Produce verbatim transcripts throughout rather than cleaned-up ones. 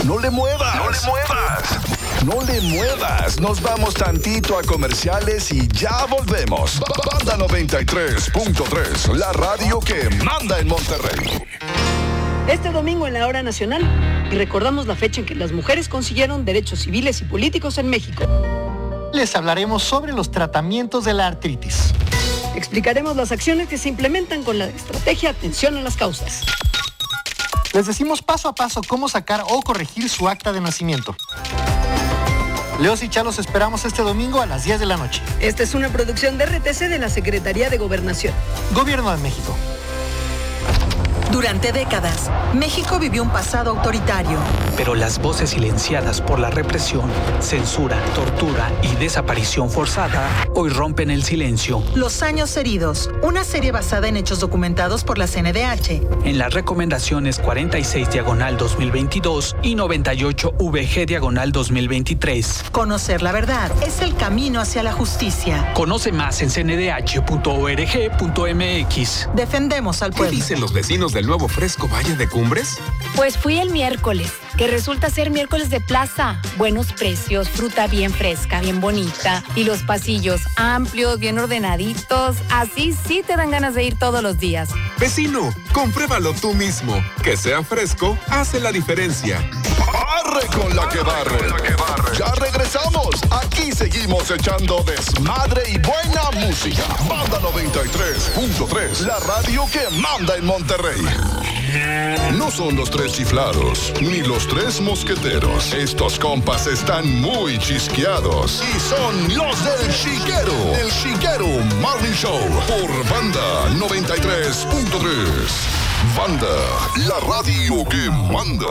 No le muevas. No le muevas. No le muevas. Nos vamos tantito a comerciales y ya volvemos. Banda noventa y tres punto tres, la radio que manda en Monterrey. Este domingo en la Hora Nacional y recordamos la fecha en que las mujeres consiguieron derechos civiles y políticos en México. Les hablaremos sobre los tratamientos de la artritis. Explicaremos las acciones que se implementan con la estrategia Atención a las Causas. Les decimos paso a paso cómo sacar o corregir su acta de nacimiento. Leos y Chá los esperamos este domingo a las diez de la noche. Esta es una producción de R T C de la Secretaría de Gobernación. Gobierno de México. Durante décadas, México vivió un pasado autoritario. Pero las voces silenciadas por la represión, censura, tortura y desaparición forzada hoy rompen el silencio. Los años heridos, una serie basada en hechos documentados por la C N D H. En las recomendaciones cuarenta y seis diagonal dos mil veintidós y noventa y ocho V G diagonal dos mil veintitrés. Conocer la verdad es el camino hacia la justicia. Conoce más en c n d h punto org punto m x. Defendemos al pueblo. ¿Qué dicen los vecinos del nuevo Fresco Valle de Cumbres? Pues fui el miércoles, que resulta ser miércoles de plaza. Buenos precios, fruta bien fresca, bien bonita. Y los pasillos amplios, bien ordenaditos. Así sí te dan ganas de ir todos los días. Vecino, compruébalo tú mismo. Que sea fresco hace la diferencia. ¡Arre con la que barre! Ya regresamos. Aquí seguimos echando desmadre y buena música. Banda noventa y tres punto tres, la radio que manda en Monterrey. No son los tres chiflados, ni los tres mosqueteros. Estos compas están muy chisqueados. Y son los del Chiquero. El Chiquero Morning Show. Por Banda noventa y tres punto tres. Banda, la radio que manda.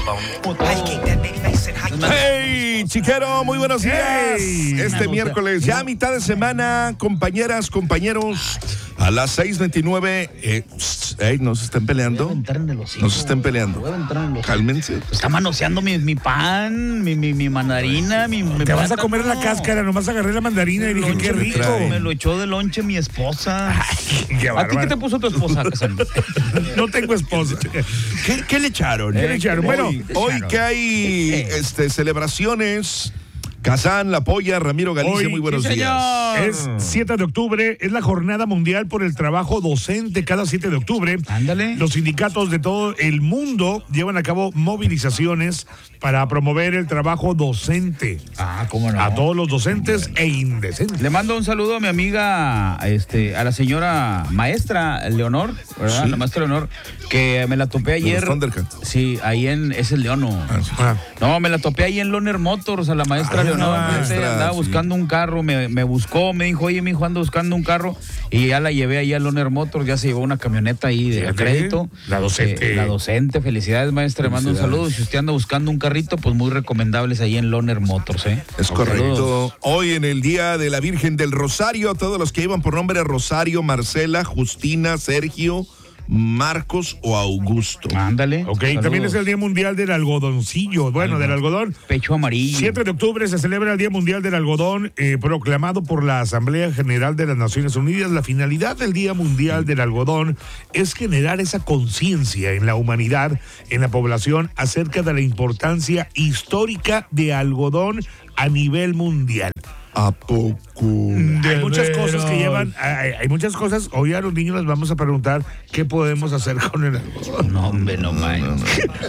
Hey, Chiquero, muy buenos días. Hey, este miércoles, ya mitad de semana, compañeras, compañeros, a las seis veintinueve. Eh, hey, no se estén peleando. No se estén peleando. Cálmense. Está manoseando mi, mi pan, mi, mi, mi mandarina, mi, mi Te vas a plátano. comer la cáscara, nomás agarré la mandarina y dije, Lonche qué me rico. trae. Me lo echó de lonche mi esposa. Ay, qué ¿A ti qué te puso tu esposa, Cassandra? No tengo esposa. ¿Qué, qué le echaron? ¿Qué le echaron? Bueno, hoy, hoy que hay este, celebraciones. Kazán, La Polla, Ramiro Galicia, Hoy, muy buenos sí, días. Es siete de octubre, es la Jornada Mundial por el Trabajo Docente. Cada siete de octubre, Ándale. los sindicatos de todo el mundo llevan a cabo movilizaciones para promover el trabajo docente. Ah, cómo no. A todos los docentes e indecentes. Le mando un saludo a mi amiga, este, a la señora maestra Leonor, ¿verdad? Sí. La maestra Leonor, que me la topé ayer. Sí, ahí en, es el Leono. Ah, sí. Ah. No, me la topé ahí en Loner Motors, a la maestra Ah, Leonor. maestra, Andaba sí. buscando un carro, me, me buscó, me dijo, oye, mi hijo, ando buscando un carro. Y ya la llevé ahí a Loner Motors, ya se llevó una camioneta ahí de Fíjate, crédito. la docente. Eh, la docente, felicidades, maestra, le mando un saludo. Si usted anda buscando un carrito, pues muy recomendables ahí en Loner Motors, ¿eh? Es correcto. Saludos. Hoy en el Día de la Virgen del Rosario, todos los que iban por nombre Rosario, Marcela, Justina, Sergio, Marcos o Augusto. Ándale. Ok, saludos. también es el Día Mundial del Algodoncillo. Bueno, Algo. del algodón. Pecho amarillo. siete de octubre se celebra el Día Mundial del Algodón, eh, proclamado por la Asamblea General de las Naciones Unidas. La finalidad del Día Mundial del Algodón es generar esa conciencia en la humanidad, en la población, acerca de la importancia histórica de algodón a nivel mundial. ¿A poco? Hay muchas veras. cosas que llevan, hay, hay muchas cosas. Hoy a los niños les vamos a preguntar qué podemos hacer con el algodón. No, hombre, no manches.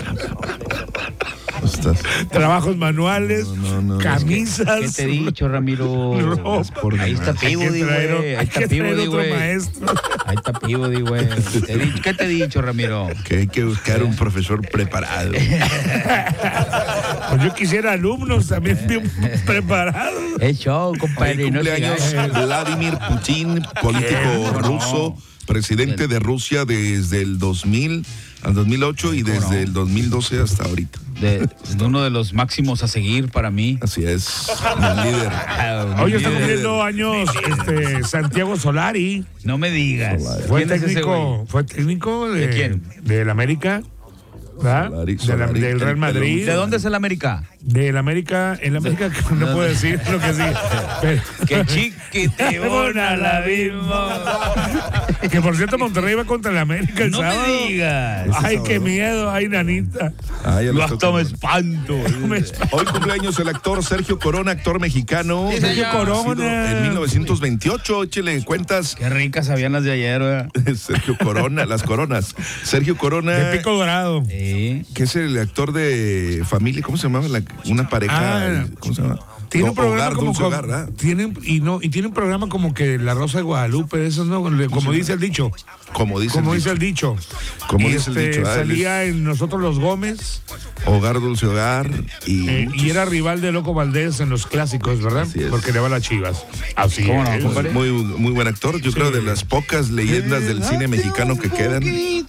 Estás- Trabajos manuales, No, no, no, camisas. ¿Qué te he dicho, Ramiro? ropa. Ahí está Hay que Peabody, traer- güey. Ahí hay está que traer Peabody, otro güey. maestro. Ahí está Peabody, güey. Te he dicho- ¿Qué te he dicho, Ramiro? Que hay que buscar un profesor preparado. Pues yo quisiera alumnos también bien preparados. Es show, Hoy compadre. No se cumpleaños haga. Vladimir Putin, político ¿Cómo no? ruso, presidente de Rusia desde el dos mil al dos mil ocho y desde ¿Cómo no? el dos mil doce hasta ahorita. De, de uno de los máximos a seguir para mí. Así es, el líder. Hoy está líder. cumpliendo años este, Santiago Solari. No me digas. Fue ¿Quién es ese técnico, güey? fue técnico de, ¿De quién? Del América. ¿verdad? Solari, De la- Solari, del Real el Madrid. ¿De dónde es el América? Del América, el América que no puedo decir lo que sí. Pero, Que chiquitibona la misma. Que por cierto, Monterrey va contra el América el no sábado. me digas. Ay, qué miedo, ay, nanita. Ah, ya Yo lo hasta tocó. me espanto. Me espanto. Hoy cumpleaños el actor Sergio Corona, actor mexicano. Sí, Sergio señor. Corona. En mil novecientos veintiocho, échele cuentas. Qué ricas sabían las de ayer, ¿verdad? Sergio Corona, las coronas. Sergio Corona, De Pico Dorado. Sí. que es el actor de Familia, ¿cómo se llamaba? La- una pareja, Ah, ¿cómo se llama? Tiene un programa Hogar, como, Dulce como- Hogar, ¿verdad? tiene, y no y tiene un programa como que La Rosa de Guadalupe, eso no, Le- como dice el dicho, Como dice como el dice dicho. el dicho. Como Y dice el este, dicho, ah, él salía en Nosotros los Gómez Hogar, Dulce Hogar y, eh, muchos- y era rival de Loco Valdés en los clásicos, ¿verdad? Así es. Porque le va a las Chivas. Así ¿Cómo no, es. compadre? muy, muy buen actor. Yo creo de las pocas leyendas del cine mexicano que quedan.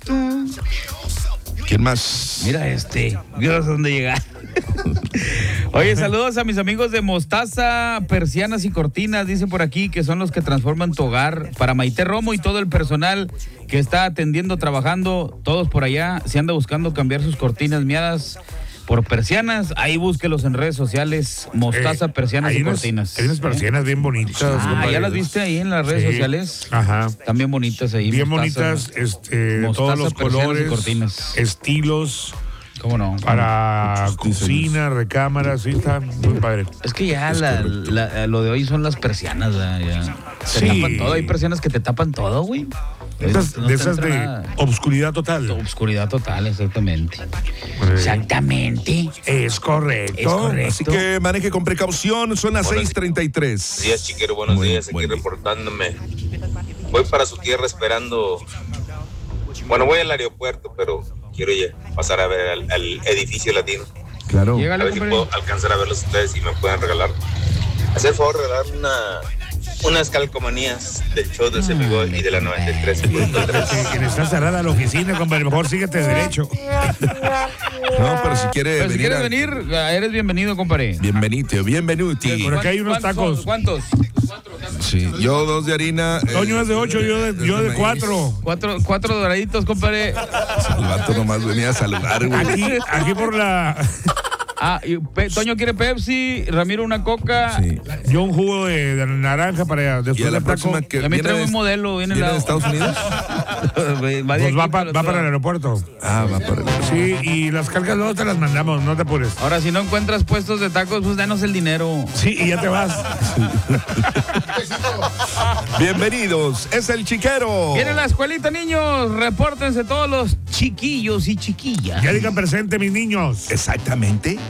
¿Quién más? Mira este. Dios, ¿dónde llegar? Oye, saludos a mis amigos de Mostaza, Persianas y Cortinas, dicen por aquí que son los que transforman tu hogar. Para Maite Romo y todo el personal que está atendiendo, trabajando, todos por allá, si anda buscando cambiar sus cortinas miadas por persianas, ahí búsquelos en redes sociales, Mostaza, Eh, Persianas hay y unas- Cortinas. Hay unas persianas bien bonitas. Ah, compadre. ¿ya las viste ahí en las redes Sí. sociales? Ajá. Están bien bonitas ahí. Bien Mostaza. bonitas, este, de Mostaza, todos los persianas y colores, cortinas. estilos, ¿Cómo no? para Muchos cocina, recámara, sí, está muy padre. Es que ya la, la- lo de hoy son las persianas, ¿verdad? Ya. Se Sí. tapan todo, hay persianas que te tapan todo, güey. Estas- No de te esas entra de nada. obscuridad total. Obscuridad total, exactamente. Eh, Exactamente. Es correcto. Es correcto. Así que maneje con precaución, son las seis treinta y tres. Buenos días, chiquero, buenos Muy días, aquí buen día. reportándome. Voy para su tierra esperando. Bueno, voy al aeropuerto, pero quiero ya pasar a ver al, al edificio latino. Claro. A Llégale, ver si compadre. puedo alcanzar a verlos ustedes y me pueden regalar. Hacer favor de regalar una, unas calcomanías del show de Semigo y de la noventa y tres punto tres. Que está cerrada la oficina, compadre. Mejor síguete derecho. No, pero si quiere Pero si venir. quieres a- venir, eres bienvenido, compadre. Bienvenido, bienvenido. Por acá hay unos tacos. ¿Cuántos? Sí, yo dos de harina. eh, Toño es de ocho, yo de, yo de maíz. cuatro. Cuatro, cuatro doraditos, compadre. El vato nomás venía a saludar, güey. Aquí, aquí por la. Ah, y Pe- Toño quiere Pepsi, Ramiro una coca. Sí. Yo un jugo de, de naranja para Y después a la del taco. próxima que Y a mí viene trae de- un modelo, viene ¿viene la- de Estados Unidos? Va de Pues aquí va, pa- para va otro para el lado. aeropuerto. Ah, va para el... Sí, y las cargas luego te las mandamos, no te apures. Ahora, si no encuentras puestos de tacos, pues danos el dinero. Sí, y ya te vas. Bienvenidos, es el chiquero. Viene la escuelita, niños. Repórtense todos los chiquillos y chiquillas. Ya digan presente, mis niños. Exactamente.